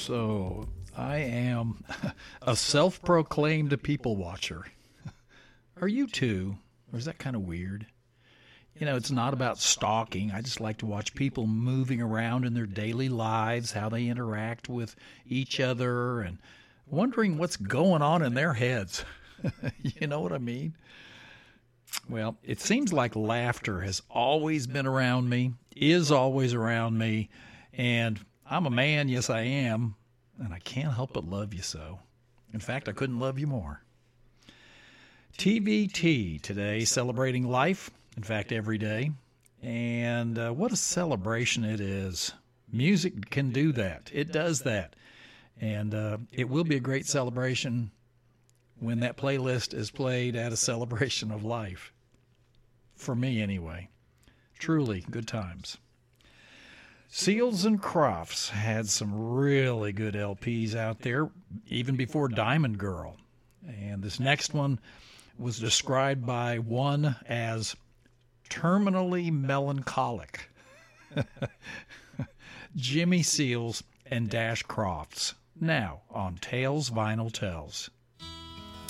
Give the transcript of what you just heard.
So, I am a self-proclaimed people watcher. Are you too? Or is that kind of weird? You know, it's not about stalking. I just like to watch people moving around in their daily lives, how they interact with each other, and wondering what's going on in their heads. You know what I mean? Well, it seems like laughter has always been around me, is always around me, and I'm a man, yes I am, and I can't help but love you so. In fact, I couldn't love you more. TVT today, celebrating life, in fact, every day, and what a celebration it is. Music can do that. It does that, and it will be a great celebration when that playlist is played at a celebration of life. For me, anyway. Truly good times. Seals and Crofts had some really good LPs out there, even before Diamond Girl. And this next one was described by one as terminally melancholic. Jimmy Seals and Dash Crofts, now on Tales Vinyl Tells.